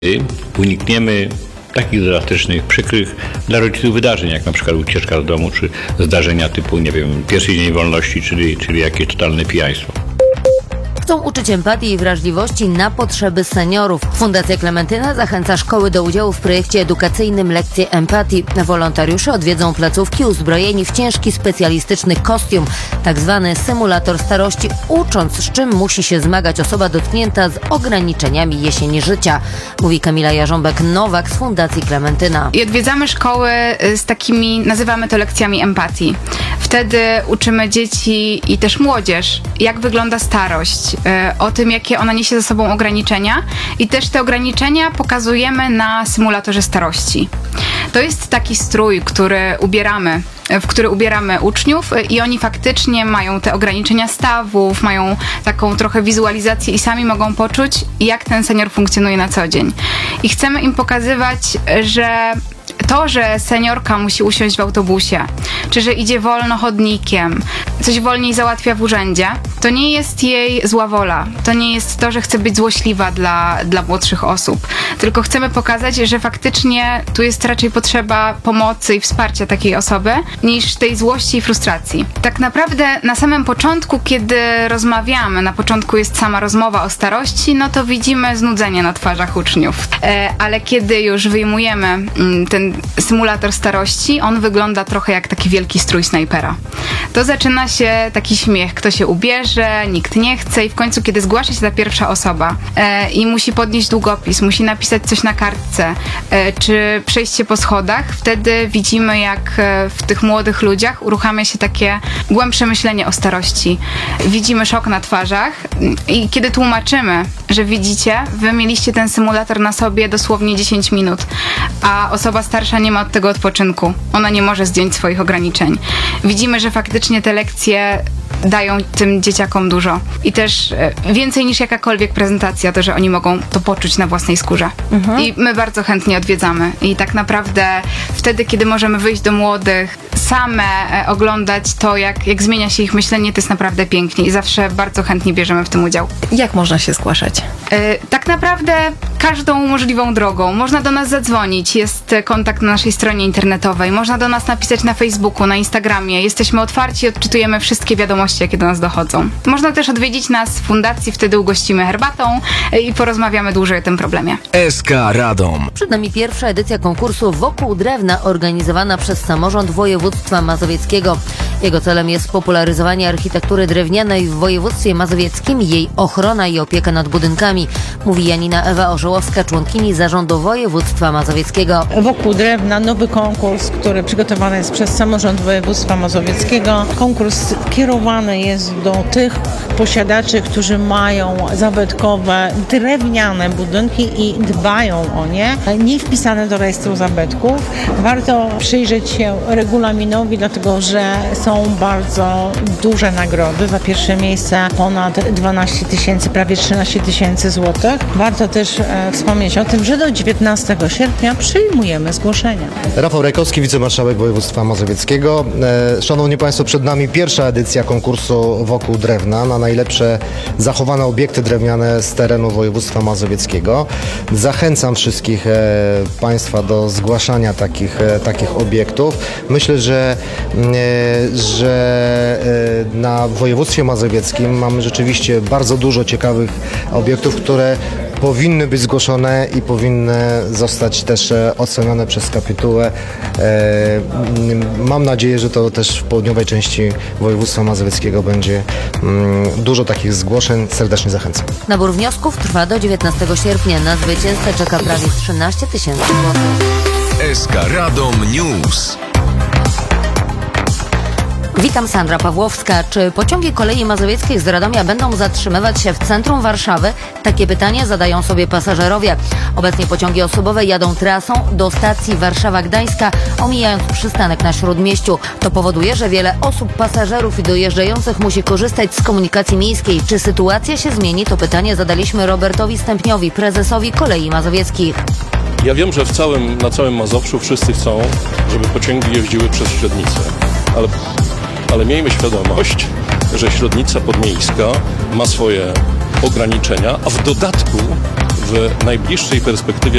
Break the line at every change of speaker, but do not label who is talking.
Unikniemy takich drastycznych, przykrych dla rodziców wydarzeń, jak na przykład ucieczka z domu, czy zdarzenia typu, nie wiem, pierwszy dzień wolności, czyli jakieś totalne pijaństwo.
Chcą uczyć empatii i wrażliwości na potrzeby seniorów. Fundacja Klementyna zachęca szkoły do udziału w projekcie edukacyjnym Lekcje Empatii. Wolontariusze odwiedzą placówki uzbrojeni w ciężki, specjalistyczny kostium, tak zwany symulator starości, ucząc, z czym musi się zmagać osoba dotknięta z ograniczeniami jesieni życia, mówi Kamila Jarząbek-Nowak z Fundacji Klementyna.
I odwiedzamy szkoły z takimi, nazywamy to lekcjami empatii. Wtedy uczymy dzieci i też młodzież, jak wygląda starość, o tym, jakie ona niesie ze sobą ograniczenia, i też te ograniczenia pokazujemy na symulatorze starości. To jest taki strój, w który ubieramy uczniów, i oni faktycznie mają te ograniczenia stawów, mają taką trochę wizualizację i sami mogą poczuć, jak ten senior funkcjonuje na co dzień. I chcemy im pokazywać, że to, że seniorka musi usiąść w autobusie, czy że idzie wolno chodnikiem, coś wolniej załatwia w urzędzie, to nie jest jej zła wola. To nie jest to, że chce być złośliwa dla młodszych osób. Tylko chcemy pokazać, że faktycznie tu jest raczej potrzeba pomocy i wsparcia takiej osoby, niż tej złości i frustracji. Tak naprawdę na samym początku, kiedy rozmawiamy, na początku jest sama rozmowa o starości, no to widzimy znudzenie na twarzach uczniów. Ale kiedy już wyjmujemy ten symulator starości, on wygląda trochę jak taki wielki strój snajpera. To zaczyna się taki śmiech, kto się ubierze, nikt nie chce, i w końcu, kiedy zgłasza się ta pierwsza osoba i musi podnieść długopis, musi napisać coś na kartce, czy przejść się po schodach, wtedy widzimy, jak w tych młodych ludziach uruchamia się takie głębsze myślenie o starości. Widzimy szok na twarzach, i kiedy tłumaczymy, że widzicie, wy mieliście ten symulator na sobie dosłownie 10 minut, a osoba starsza nie ma od tego odpoczynku. Ona nie może zdjąć swoich ograniczeń. Widzimy, że faktycznie te lekcje dają tym dzieciakom dużo. I też więcej niż jakakolwiek prezentacja, to, że oni mogą to poczuć na własnej skórze. I my bardzo chętnie odwiedzamy. I tak naprawdę wtedy, kiedy możemy wyjść do młodych, same oglądać to, jak zmienia się ich myślenie, to jest naprawdę pięknie. I zawsze bardzo chętnie bierzemy w tym udział.
Jak można się zgłaszać?
Tak naprawdę każdą możliwą drogą. Można do nas zadzwonić, jest kontakt na naszej stronie internetowej, można do nas napisać na Facebooku, na Instagramie. Jesteśmy otwarci i odczytujemy wszystkie wiadomości, jakie do nas dochodzą. Można też odwiedzić nas w fundacji, wtedy ugościmy herbatą i porozmawiamy dłużej o tym problemie.
SK Radom.
Przed nami pierwsza edycja konkursu Wokół Drewna, organizowana przez Samorząd Województwa Mazowieckiego. Jego celem jest popularyzowanie architektury drewnianej w województwie mazowieckim, jej ochrona i opieka nad budynkami, mówi Janina Ewa Orzełowska, członkini Zarządu Województwa Mazowieckiego.
Wokół Drewna, nowy konkurs, który przygotowany jest przez Samorząd Województwa Mazowieckiego. Konkurs kierowany jest do tych posiadaczy, którzy mają zabytkowe, drewniane budynki i dbają o nie, nie wpisane do rejestru zabytków. Warto przyjrzeć się regulaminowi, dlatego że są bardzo duże nagrody. Za pierwsze miejsce ponad 12 000, prawie 13 000 złotych. Warto też wspomnieć o tym, że do 19 sierpnia przyjmujemy zgłoszenia.
Rafał Rajkowski, wicemarszałek województwa mazowieckiego. Szanowni Państwo, przed nami pierwsza edycja konkursu Wokół Drewna na najlepsze zachowane obiekty drewniane z terenu województwa mazowieckiego. Zachęcam wszystkich Państwa do zgłaszania takich obiektów. Myślę, że na województwie mazowieckim mamy rzeczywiście bardzo dużo ciekawych obiektów, które powinny być zgłoszone i powinny zostać też ocenione przez kapitułę. Mam nadzieję, że to też w południowej części województwa mazowieckiego będzie dużo takich zgłoszeń. Serdecznie zachęcam.
Nabór wniosków trwa do 19 sierpnia. Na zwycięzcę czeka prawie 13 000 złotych.
SK Radom News.
Witam, Sandra Pawłowska. Czy pociągi kolei mazowieckiej z Radomia będą zatrzymywać się w centrum Warszawy? Takie pytanie zadają sobie pasażerowie. Obecnie pociągi osobowe jadą trasą do stacji Warszawa-Gdańska, omijając przystanek na Śródmieściu. To powoduje, że wiele osób, pasażerów i dojeżdżających musi korzystać z komunikacji miejskiej. Czy sytuacja się zmieni? To pytanie zadaliśmy Robertowi Stępniowi, prezesowi Kolei Mazowieckich.
Ja wiem, że na całym Mazowszu wszyscy chcą, żeby pociągi jeździły przez Średnicę, ale miejmy świadomość, że średnica podmiejska ma swoje ograniczenia, a w dodatku w najbliższej perspektywie